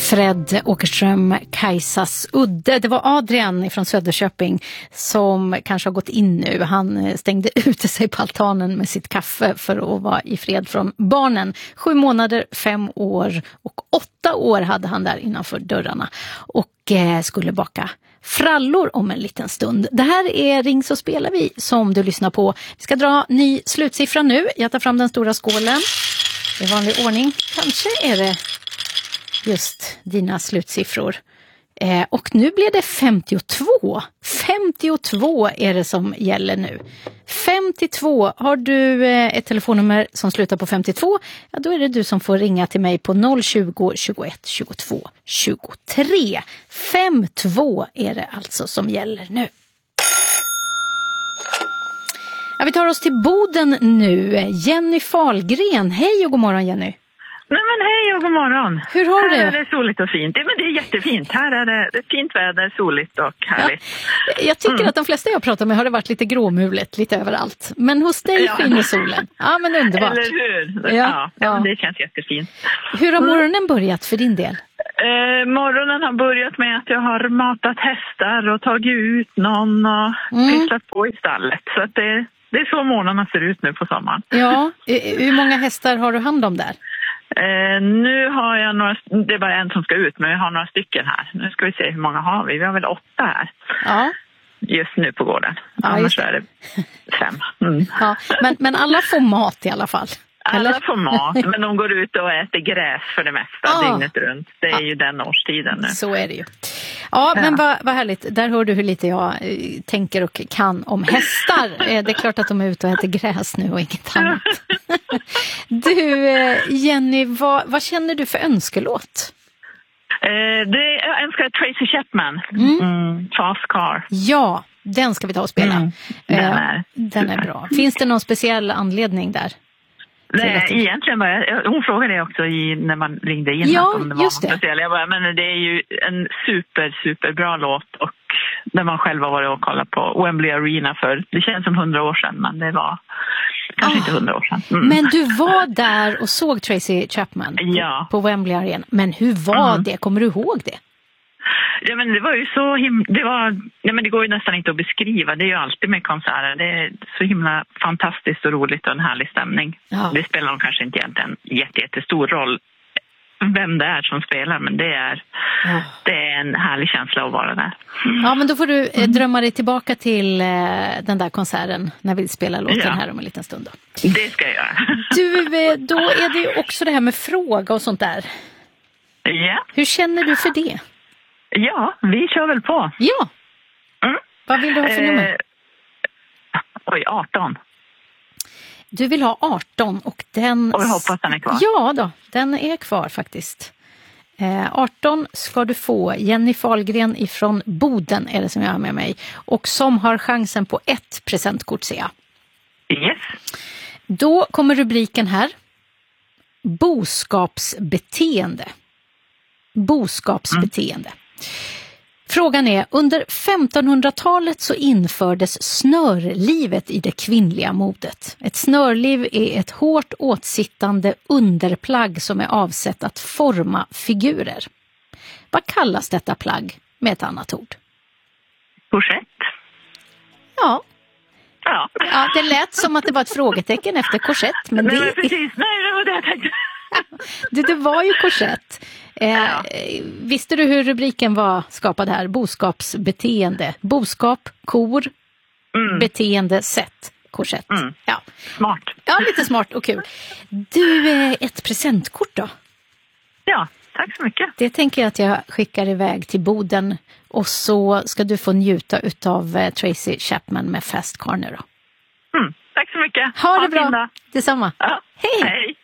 Fred Åkerström, Kajsas udde. Det var Adrian från Söderköping som kanske har gått in nu. Han stängde ute sig på altanen med sitt kaffe för att vara i fred från barnen. 7 månader, 5 år och 8 år hade han där innanför dörrarna och skulle baka frallor om en liten stund. Det här är Ring så spelar vi som du lyssnar på. Vi ska dra ny slutsiffra nu. Jag tar fram den stora skålen i vanlig ordning. Kanske är det just dina slutsiffror. Och nu blir det 52. 52 är det som gäller nu. 52. Har du ett telefonnummer som slutar på 52? Ja, då är det du som får ringa till mig på 020 21 22 23. 52 är det alltså som gäller nu. Ja, vi tar oss till Boden nu. Jenny Fahlgren. Hej och god morgon, Jenny. Nej men hej och god morgon. Hur har du det? Här är det soligt och fint. Men det är jättefint. Här är det fint väder, soligt och härligt. Ja, jag tycker att de flesta jag pratar med har det varit lite gråmulet lite överallt. Men hos dig skiner solen. Ja, men underbart. Eller hur? Ja, det känns jättefint. Hur har morgonen börjat för din del? Morgonen har börjat med att jag har matat hästar och tagit ut någon och pysslat på i stallet. Så att det är så morgonen ser ut nu på sommaren. Ja, hur många hästar har du hand om där? Nu har jag några, det är bara en som ska ut, men jag har några stycken här. Nu ska vi se hur många har vi. Vi har väl 8 här. Ja. Just nu på gården. Ja, annars är det 5. Ja, men alla får mat i alla fall. Eller? Alla får mat, men de går ut och äter gräs för det mesta dygnet runt. Det är ju den årstiden nu. Så är det ju. Ja, men vad härligt. Där hör du hur lite jag tänker och kan om hästar. Det är klart att de är ute och äter gräs nu och inget annat. Du, Jenny, vad känner du för önskelåt? Jag önskar Tracy Chapman. Fast Car. Ja, den ska vi ta och spela. Den är bra. Finns det någon speciell anledning där? Nej, egentligen hon frågade det också när man ringde in om det var något speciellt. Jag bara, men det är ju en superbra låt och när man själv har varit och kollat på Wembley Arena för det känns som 100 år sedan, men det var kanske inte 100 år sedan. Men du var där och såg Tracy Chapman på Wembley Arena. Men hur var det? Kommer du ihåg det? Ja, men det var ju så men det går ju nästan inte att beskriva. Det är ju alltid med konserter. Det är så himla fantastiskt och roligt och en härlig stämning. Ja. Det spelar nog kanske inte egentligen jättestor roll vem det är som spelar, men det är en härlig känsla att vara där. Ja, men då får du drömma dig tillbaka till den där konserten när vi spelar låten här om en liten stund. Då. Det ska jag göra. Du, då är det ju också det här med fråga och sånt där. Ja. Hur känner du för det? Ja, vi kör väl på. Ja. Vad vill du ha för nummer? 18. Du vill ha 18 och den... Och jag hoppas den är kvar. Ja då, den är kvar faktiskt. 18 ska du få. Jenny Fahlgren ifrån Boden är det som jag har med mig. Och som har chansen på 1 presentkort, ser jag. Yes. Då kommer rubriken här. Boskapsbeteende. Boskapsbeteende. Frågan är, under 1500-talet så infördes snörlivet i det kvinnliga modet. Ett snörliv är ett hårt åtsittande underplagg som är avsett att forma figurer. Vad kallas detta plagg med ett annat ord? Korsett. Ja, det lät som att det var ett frågetecken efter korsett. Men nej, men precis. Nej, det var det jag tänkte. Det var ju korsett. Visste du hur rubriken var skapad här? Boskapsbeteende. Boskap, kor, beteende, sätt, korsett. Ja. Smart. Ja, lite smart och kul. Du, ett presentkort då? Ja, tack så mycket. Det tänker jag att jag skickar iväg till Boden. Och så ska du få njuta utav Tracy Chapman med Fast Car nu då. Tack så mycket. Ha det bra. Detsamma. Ja. Hej! Hej.